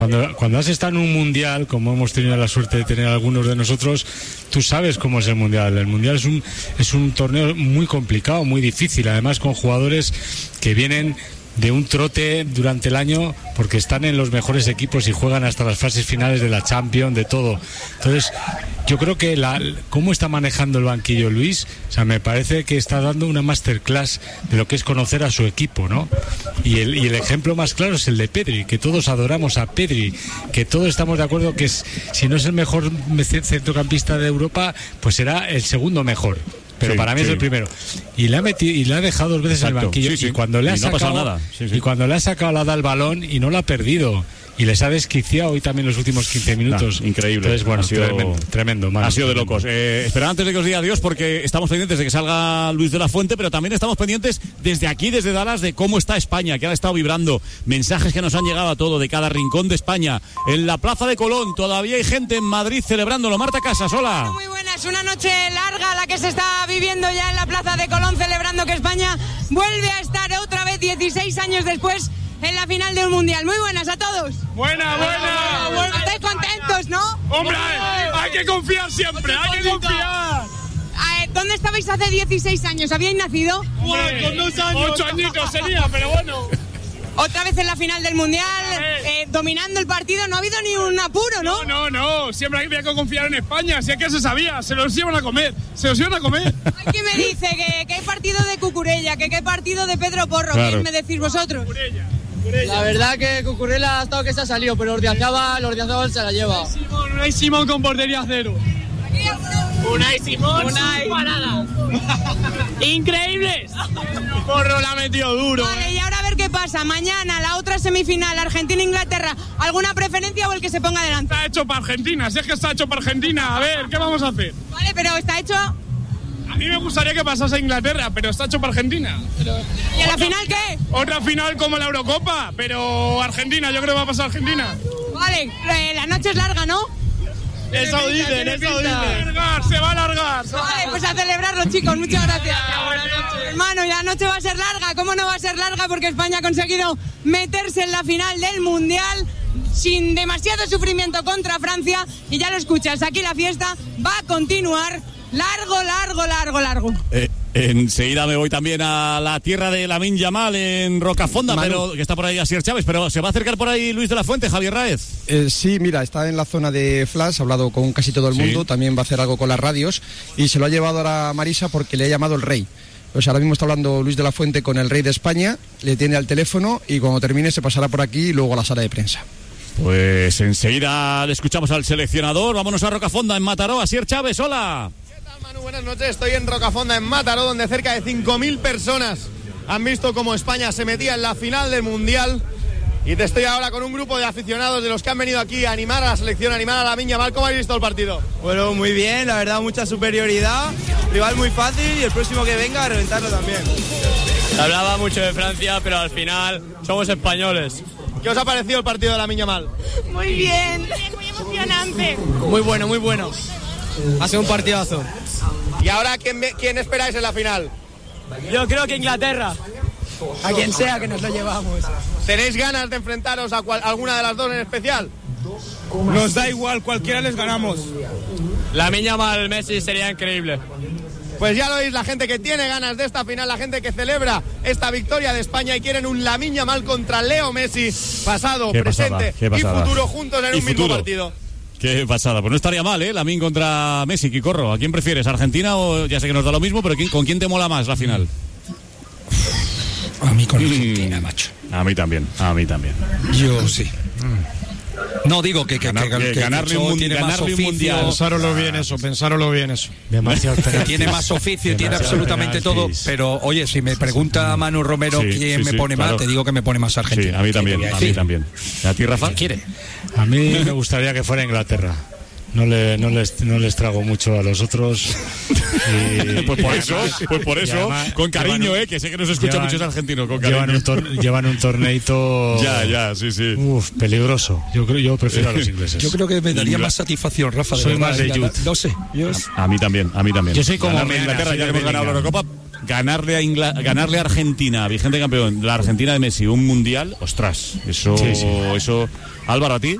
Cuando has estado en un mundial, como hemos tenido la suerte de tener algunos de nosotros, tú sabes cómo es el mundial. El mundial es un torneo muy complicado, muy difícil, además con jugadores que vienen de un trote durante el año porque están en los mejores equipos y juegan hasta las fases finales de la Champions, de todo. Entonces, yo creo que cómo está manejando el banquillo Luis, o sea, me parece que está dando una masterclass de lo que es conocer a su equipo, ¿no? Y el ejemplo más claro es el de Pedri, que todos adoramos a Pedri, que todos estamos de acuerdo que si no es el mejor centrocampista de Europa, pues será el segundo mejor. Pero para mí es el primero. Y le ha dejado 2 veces en el banquillo. Y cuando le ha sacado nada. Y cuando le ha sacado la da el balón y no lo ha perdido. Y les ha desquiciado hoy también los últimos 15 minutos. Increíble. Entonces, bueno, ha sido tremendo. Ha sido de locos. Pero antes de que os diga adiós, porque estamos pendientes de que salga Luis de la Fuente, pero también estamos pendientes desde aquí, desde Dallas, de cómo está España, que ha estado vibrando. Mensajes que nos han llegado a todo, de cada rincón de España. En la Plaza de Colón todavía hay gente en Madrid celebrándolo. Marta Casas, hola. Muy buenas, una noche larga la que se está viviendo ya en la Plaza de Colón, celebrando que España vuelve a estar otra vez 16 años después en la final de un mundial. Muy buenas a todos. Buena. Estáis contentos, ¿no? Hombre, hay que confiar siempre, hay que confiar. ¿Dónde estabais hace 16 años? ¿Habíais nacido? Con 2 años. 8 añitos sería, pero bueno. Otra vez en la final del mundial, dominando el partido, no ha habido ni un apuro, ¿no? No, siempre había que confiar en España, si es que se sabía, se los iban a comer. Hay quien me dice que hay partido de Cucurella, que hay partido de Pedro Porro, claro. ¿Qué me decís vosotros? Cucurella. La verdad que Cucurella ha estado que se ha salido, pero Ordiazábal se la lleva. Unai Simón con portería 0. Unai Simón, parada. Increíbles. Porro la ha metido duro. Vale, y ahora a ver qué pasa. Mañana, la otra semifinal, Argentina-Inglaterra. ¿Alguna preferencia o el que se ponga delante? Está hecho para Argentina, si es que está hecho para Argentina. A ver, ¿qué vamos a hacer? Vale, pero está hecho... A mí me gustaría que pasase a Inglaterra, pero está hecho para Argentina. ¿Y a la final qué? Otra final como la Eurocopa, pero Argentina, yo creo que va a pasar Argentina. Vale, la noche es larga, ¿no? Eso dicen. Se va a alargar. Vale, pues a celebrarlo, chicos, muchas gracias. Hermano, la noche va a ser larga. ¿Cómo no va a ser larga? Porque España ha conseguido meterse en la final del Mundial sin demasiado sufrimiento contra Francia. Y ya lo escuchas, aquí la fiesta va a continuar largo. Enseguida me voy también a la tierra de Lamine Yamal en Rocafonda, pero que está por ahí Asier Chávez, pero ¿se va a acercar por ahí Luis de la Fuente, Javier Raez? Sí, mira, está en la zona de Flash, ha hablado con casi todo el mundo, también va a hacer algo con las radios y se lo ha llevado ahora a Marisa porque le ha llamado el rey. O sea, ahora mismo está hablando Luis de la Fuente con el rey de España, le tiene al teléfono y cuando termine se pasará por aquí y luego a la sala de prensa. Pues enseguida le escuchamos al seleccionador, vámonos a Rocafonda en Mataró, Asier Chávez, hola. Manu, buenas noches, estoy en Rocafonda, en Mataró, donde cerca de 5.000 personas han visto cómo España se metía en la final del Mundial. Y te estoy ahora con un grupo de aficionados de los que han venido aquí a animar a la selección, a animar a Lamine Yamal. ¿Cómo habéis visto el partido? Bueno, muy bien, la verdad, mucha superioridad, rival muy fácil y el próximo que venga a reventarlo también. Se hablaba mucho de Francia, pero al final somos españoles. ¿Qué os ha parecido el partido de Lamine Yamal? Muy bien, muy emocionante. Muy bueno. Ha sido un partidazo. ¿Y ahora quién esperáis en la final? Yo creo que Inglaterra. A quien sea que nos lo llevamos. ¿Tenéis ganas de enfrentaros a alguna de las dos en especial? Nos da igual, cualquiera les ganamos. Lamine Yamal, Messi sería increíble. Pues ya lo veis, la gente que tiene ganas de esta final, la gente que celebra esta victoria de España y quieren un Lamine Yamal contra Leo Messi, pasado, presente y futuro juntos en un mismo partido. Qué pasada, pues no estaría mal, Lamine contra Messi, Quicorro. ¿A quién prefieres, Argentina o ya sé que nos da lo mismo, pero ¿con quién te mola más la final? A mí con Argentina, macho. A mí también. Yo sí. No digo que ganarle un mundial. Pensároslo bien eso. Demasiado tiene más oficio, tiene absolutamente todo. Pero oye, si me pregunta Manu Romero quién me pone más, te digo que me pone más Argentina. Sí, a mí también. ¿A ti, Rafa? ¿Qué quiere? A mí me gustaría que fuera Inglaterra. No les trago mucho a los otros. Pues por eso, además, con cariño, que sé que nos escucha muchos argentinos, con cariño. Llevan un torneito. Sí. Peligroso. Yo prefiero a los ingleses. Yo creo que me daría más satisfacción, Rafa. Soy más de Youth. No sé. A mí también. Yo soy como Inglaterra, ya que hemos ganado la Eurocopa. ganarle a Argentina, vigente campeón, la Argentina de Messi, un mundial, ostras, eso, Álvaro, ¿a ti?